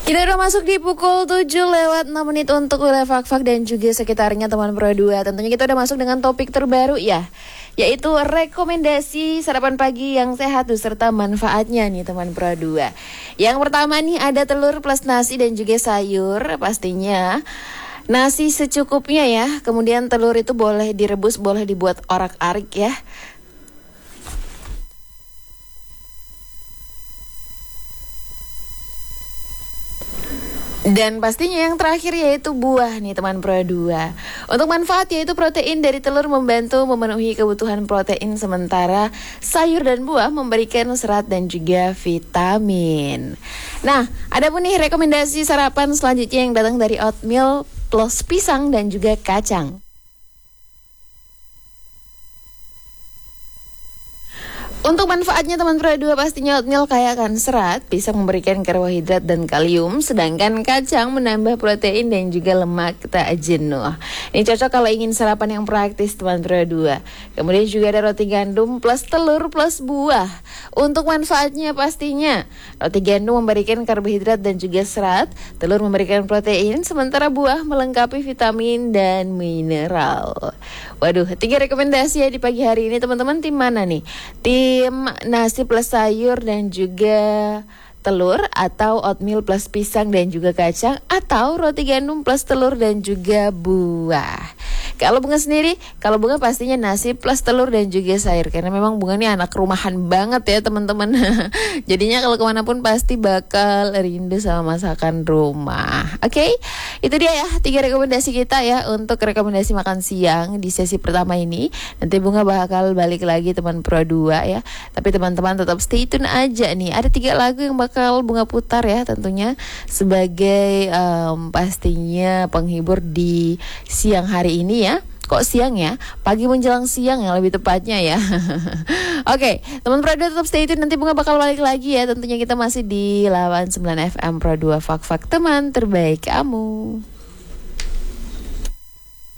Kita udah masuk di pukul 7:06 untuk wilayah Fak-Fak dan juga sekitarnya teman Pro 2. Tentunya kita udah masuk dengan topik terbaru ya, yaitu rekomendasi sarapan pagi yang sehat serta manfaatnya nih teman Pro 2. Yang pertama nih ada telur plus nasi dan juga sayur. Pastinya nasi secukupnya ya. Kemudian telur itu boleh direbus, boleh dibuat orak-arik ya. Dan pastinya yang terakhir yaitu buah nih teman Pro 2. Untuk manfaat yaitu protein dari telur membantu memenuhi kebutuhan protein, sementara sayur dan buah memberikan serat dan juga vitamin. Nah, ada pun nih rekomendasi sarapan selanjutnya yang datang dari oatmeal plus pisang dan juga kacang. Untuk manfaatnya teman Pro 2, pastinya oatmeal kaya akan serat, pisang memberikan karbohidrat dan kalium, sedangkan kacang menambah protein dan juga lemak tak jenuh. Ini cocok kalau ingin sarapan yang praktis teman Pro 2. Kemudian juga ada roti gandum plus telur plus buah. Untuk manfaatnya pastinya roti gandum memberikan karbohidrat dan juga serat, telur memberikan protein, sementara buah melengkapi vitamin dan mineral. Waduh, 3 rekomendasi ya di pagi hari ini teman-teman. Tim mana nih? Tim nasi plus sayur dan juga telur, atau oatmeal plus pisang dan juga kacang, atau roti gandum plus telur dan juga buah? Kalau Bunga sendiri, kalau Bunga pastinya nasi plus telur dan juga sayur, karena memang Bunga ini anak rumahan banget ya teman-teman. Jadinya kalau kemanapun pasti bakal rindu sama masakan rumah. Oke, itu dia ya 3 rekomendasi kita ya untuk rekomendasi makan siang di sesi pertama ini. Nanti Bunga bakal balik lagi teman Pro 2 ya. Tapi teman-teman tetap stay tune aja nih. Ada 3 lagu yang bakal Bunga putar ya tentunya sebagai pastinya penghibur di siang hari ini ya. Kok siang ya? Pagi menjelang siang ya lebih tepatnya ya. Oke, teman Pro 2 tetap stay tune, nanti Bunga bakal balik lagi ya. Tentunya kita masih di 89 FM Pro 2 Fak-Fak, teman terbaik kamu.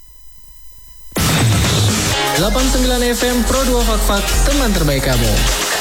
89 FM Pro 2 Fak-Fak, teman terbaik kamu.